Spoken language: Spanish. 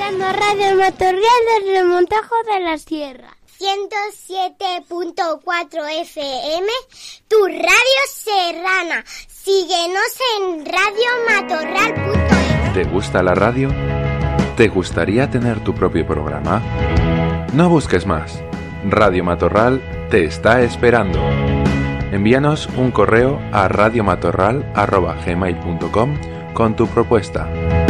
escuchando Radio Matorral del Remontajo de la Sierra. 107.4 FM, tu radio serrana. Síguenos en radiomatorral.es. ¿Te gusta la radio? ¿Te gustaría tener tu propio programa? No busques más. Radio Matorral te está esperando. Envíanos un correo a radiomatorral@gmail.com con tu propuesta.